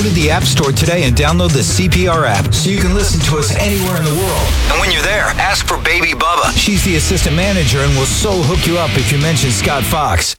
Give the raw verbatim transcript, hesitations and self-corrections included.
Go to the App Store today and download the C P R app so you can listen to us anywhere in the world. And when you're there, ask for Baby Bubba. She's the assistant manager and will so hook you up if you mention Scott Fox.